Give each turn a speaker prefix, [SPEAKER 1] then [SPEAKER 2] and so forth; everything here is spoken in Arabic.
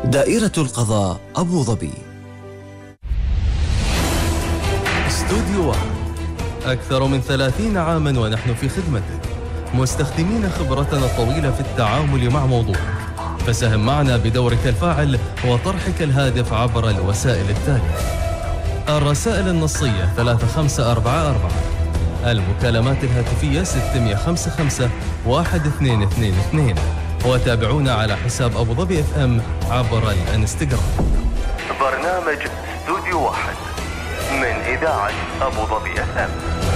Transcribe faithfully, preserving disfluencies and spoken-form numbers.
[SPEAKER 1] دائرة القضاء أبو ظبي.
[SPEAKER 2] استوديو واحد، أكثر من ثلاثين عاماً ونحن في خدمتك، مستخدمين خبرتنا الطويلة في التعامل مع موضوعك. فساهم معنا بدورك الفاعل وطرحك الهادف عبر الوسائل التالية: الرسائل النصية ثلاثة خمسة أربعة أربعة، المكالمات الهاتفية ستمئة وخمسة وخمسين واحد اثنين اثنين اثنين، وتابعونا على حساب أبو ظبي اف ام عبر الانستغرام.
[SPEAKER 3] برنامج استوديو واحد من إذاعة أبو ظبي اف ام.